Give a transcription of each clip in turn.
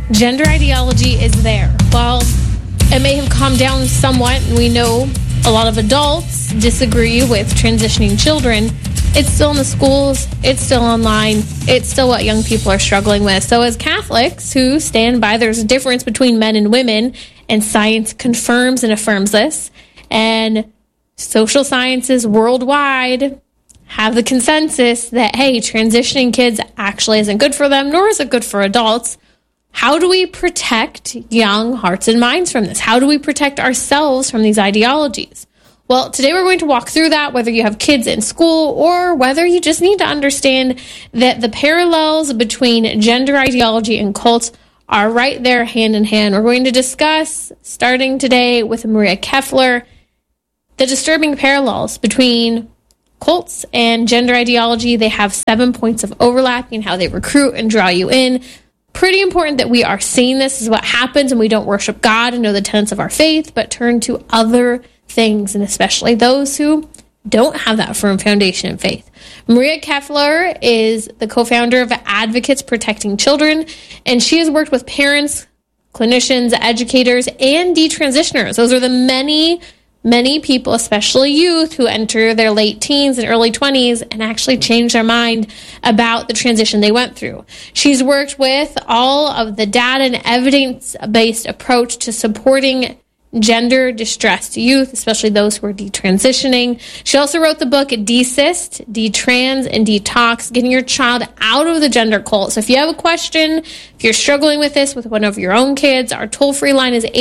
gender ideology is there. Well, it may have calmed down somewhat, and we know a lot of adults disagree with transitioning children. It's still in the schools, it's still online, it's still what young people are struggling with. So as Catholics who stand by there's a difference between men and women, and science confirms and affirms this, and social sciences worldwide have the consensus that, hey, transitioning kids actually isn't good for them, nor is it good for adults. How do we protect young hearts and minds from this? How do we protect ourselves from these ideologies? Well, today we're going to walk through that, whether you have kids in school or whether you just need to understand that the parallels between gender ideology and cults are right there hand in hand. We're going to discuss, starting today with Maria Keffler, the disturbing parallels between cults and gender ideology. They have 7 points of overlap in how they recruit and draw you in. Pretty important that we are seeing this is what happens when we don't worship God and know the tenets of our faith, but turn to other things, and especially those who don't have that firm foundation in faith. Maria Keffler is the co-founder of Advocates Protecting Children, and she has worked with parents, clinicians, educators, and detransitioners. Those are the many people, especially youth, who enter their late teens and early 20s and actually change their mind about the transition they went through. She's worked with all of the data and evidence-based approach to supporting gender-distressed youth, especially those who are detransitioning. She also wrote the book Desist, Detrans, and Detox, getting your child out of the gender cult. So if you have a question, if you're struggling with this with one of your own kids, our toll-free line is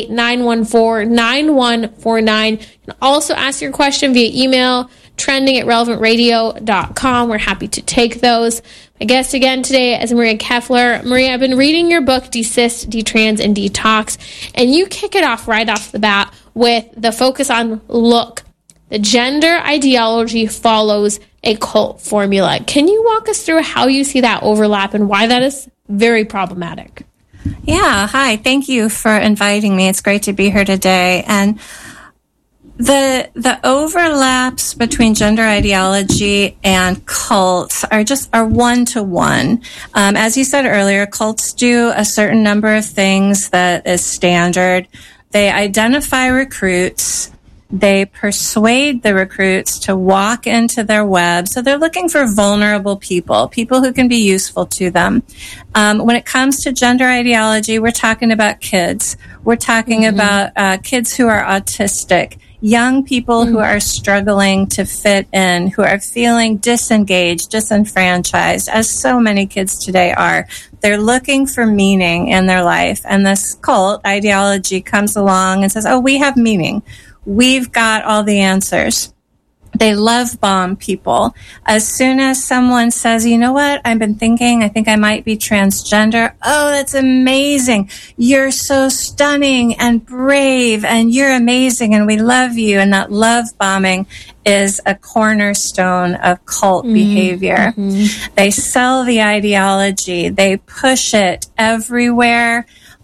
888-914-9149. You can also ask your question via email, trending@relevantradio.com. We're happy to take those. My guest again today is Maria Keffler. Maria, I've been reading your book, Desist, Detrans, and Detox, and you kick it off right off the bat with the focus on, look, the gender ideology follows a cult formula. Can you walk us through how you see that overlap and why that is very problematic? Yeah, hi. Thank you for inviting me. It's great to be here today. And the overlaps between gender ideology and cults are one-to-one. As you said earlier, cults do a certain number of things that is standard. They identify recruits. They persuade the recruits to walk into their web. So they're looking for vulnerable people who can be useful to them. When it comes to gender ideology, we're talking about kids. We're talking about kids who are autistic, young people who are struggling to fit in, who are feeling disengaged, disenfranchised, as so many kids today are. They're looking for meaning in their life. And this cult ideology comes along and says, oh, we have meaning. We've got all the answers. They love bomb people. As soon as someone says, you know what, I've been thinking, I think I might be transgender. Oh, that's amazing. You're so stunning and brave and you're amazing and we love you. And that love bombing is a cornerstone of cult behavior. They sell the ideology. They push it everywhere.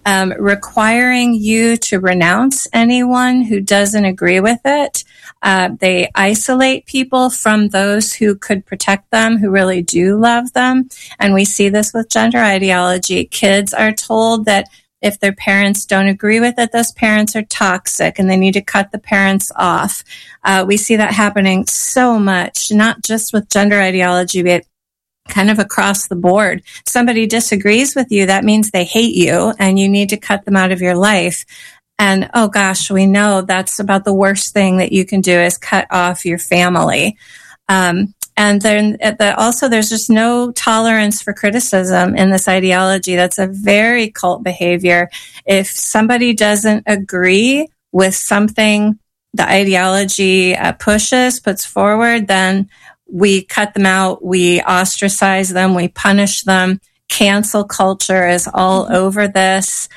Requiring you to renounce anyone who doesn't agree with it. They isolate people from those who could protect them, who really do love them. And we see this with gender ideology. Kids are told that if their parents don't agree with it, those parents are toxic and they need to cut the parents off. We see that happening so much, not just with gender ideology, but kind of across the board. Somebody disagrees with you, that means they hate you and you need to cut them out of your life. And oh gosh, we know that's about the worst thing that you can do is cut off your family. And then also there's just no tolerance for criticism in this ideology. That's a very cult behavior. If somebody doesn't agree with something the ideology puts forward, then we cut them out, we ostracize them, we punish them. Cancel culture is all over this.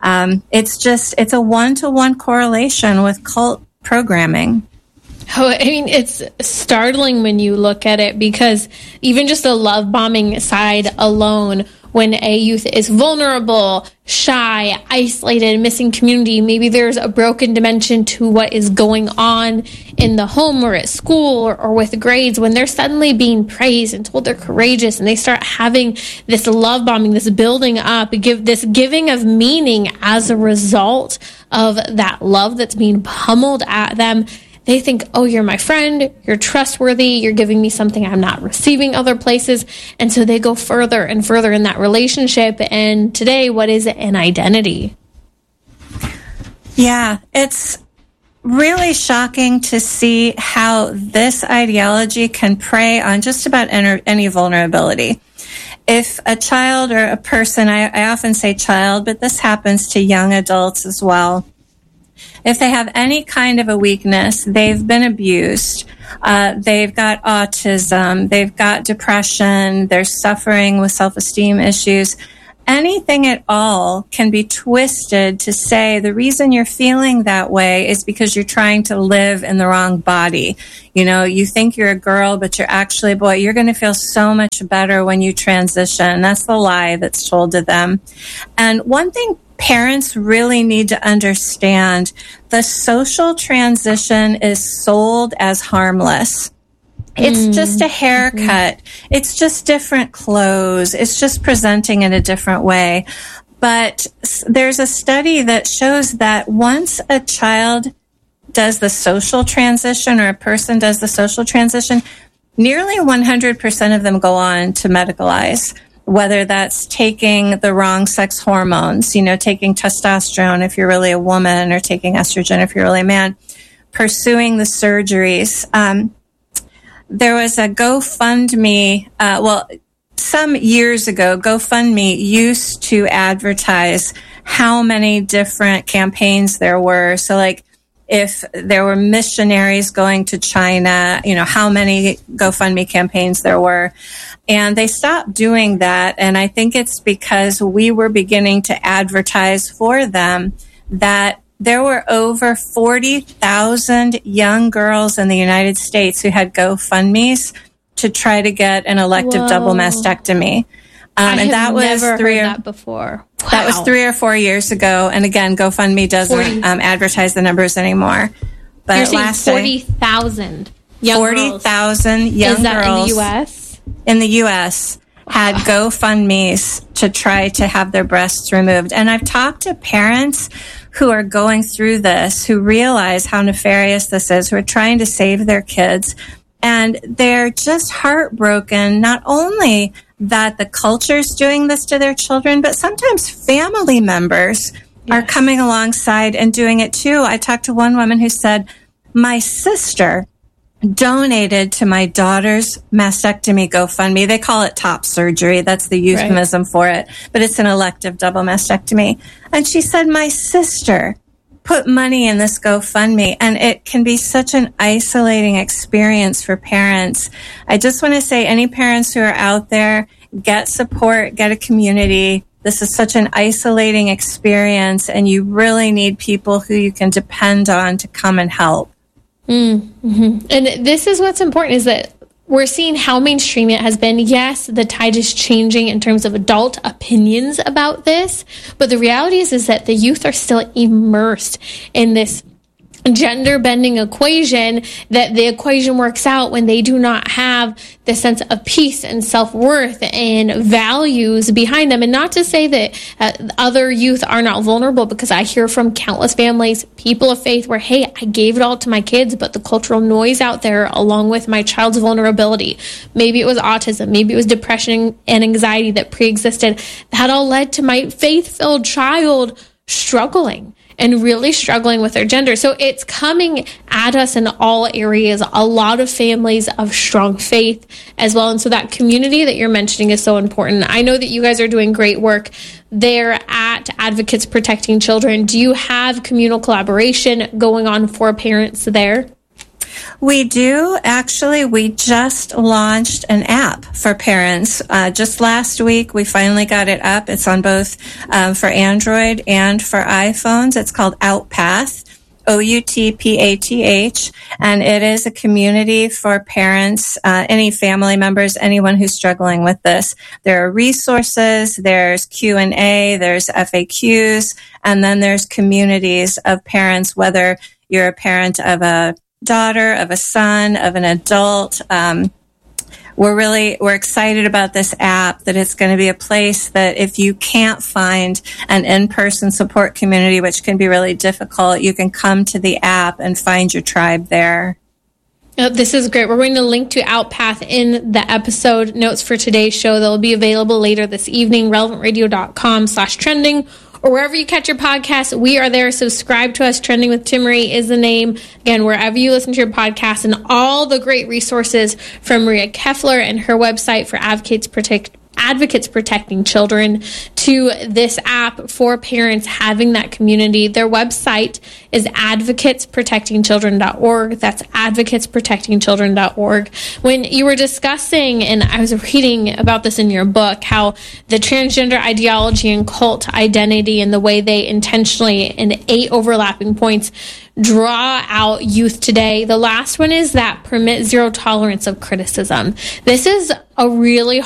It's a one-to-one correlation with cult programming. Oh, I mean, it's startling when you look at it because even just the love bombing side alone, when a youth is vulnerable, shy, isolated, missing community. Maybe there's a broken dimension to what is going on in the home or at school or with grades, when they're suddenly being praised and told they're courageous, and they start having this love bombing, this building up, this giving of meaning as a result of that love that's being pummeled at them. They think, oh, you're my friend, you're trustworthy, you're giving me something I'm not receiving other places. And so they go further and further in that relationship. And today, what is an identity? Yeah, it's really shocking to see how this ideology can prey on just about any vulnerability. If a child or a person, I often say child, but this happens to young adults as well. If they have any kind of a weakness, they've been abused, they've got autism, they've got depression, they're suffering with self-esteem issues, anything at all can be twisted to say the reason you're feeling that way is because you're trying to live in the wrong body. You know, you think you're a girl, but you're actually a boy. You're going to feel so much better when you transition. That's the lie that's told to them. And one thing parents really need to understand, the social transition is sold as harmless. It's just a haircut. It's just different clothes. It's just presenting in a different way. But there's a study that shows that once a child does the social transition, or a person does the social transition, nearly 100% of them go on to medicalize. Whether that's taking the wrong sex hormones, you know, taking testosterone if you're really a woman, or taking estrogen if you're really a man, pursuing the surgeries. There was a GoFundMe, some years ago, GoFundMe used to advertise how many different campaigns there were. So like, if there were missionaries going to China, you know, how many GoFundMe campaigns there were. And they stopped doing that. And I think it's because we were beginning to advertise for them that there were over 40,000 young girls in the United States who had GoFundMes to try to get an elective double mastectomy. And that was never heard that before. Wow. That was 3 or 4 years ago. And again, GoFundMe doesn't advertise the numbers anymore. But you're saying 40,000 young 40,000 young girls. Is that in the U.S.? In the U.S. had GoFundMes to try to have their breasts removed. And I've talked to parents who are going through this, who realize how nefarious this is, who are trying to save their kids. And they're just heartbroken, not only that the culture's doing this to their children, but sometimes family members are coming alongside and doing it too. I talked to one woman who said, my sister donated to my daughter's mastectomy GoFundMe. They call it top surgery. That's the euphemism for it, but it's an elective double mastectomy. And she said, my sister put money in this GoFundMe, and it can be such an isolating experience for parents. I just want to say, any parents who are out there, get support, get a community. This is such an isolating experience, and you really need people who you can depend on to come and help. Mm-hmm. And this is what's important, is that we're seeing how mainstream it has been. Yes, the tide is changing in terms of adult opinions about this, but the reality is that the youth are still immersed in this gender bending equation, that the equation works out when they do not have the sense of peace and self-worth and values behind them. And not to say that other youth are not vulnerable, because I hear from countless families, people of faith, where, hey, I gave it all to my kids, but the cultural noise out there, along with my child's vulnerability, maybe it was autism, maybe it was depression and anxiety that pre-existed, that all led to my faith-filled child struggling and really struggling with their gender. So it's coming at us in all areas, a lot of families of strong faith as well. And so that community that you're mentioning is so important. I know that you guys are doing great work there at Advocates Protecting Children. Do you have communal collaboration going on for parents there? We do. Actually, we just launched an app for parents. Just last week, we finally got it up. It's on both for Android and for iPhones. It's called Outpath. OUTPATH, and it is a community for parents, any family members, anyone who's struggling with this. There are resources, there's Q&A, there's FAQs, and then there's communities of parents, whether you're a parent of a daughter, of a son, of an adult. We're excited about this app, that it's going to be a place that if you can't find an in-person support community, which can be really difficult, you can come to the app and find your tribe there. Oh, this is great. We're going to link to Outpath in the episode notes for today's show. They'll be available later this evening, relevantradio.com/trending. Or wherever you catch your podcast, we are there. Subscribe to us. Trending with Timmerie is the name. Again, wherever you listen to your podcast, and all the great resources from Maria Keffler and her website for Advocates Protecting Children, to this app for parents having that community. Their website is advocatesprotectingchildren.org. That's advocatesprotectingchildren.org. When you were discussing, and I was reading about this in your book, how the transgender ideology and cult identity and the way they intentionally, in 8 overlapping points, draw out youth today. The last one is that permit zero tolerance of criticism. This is a really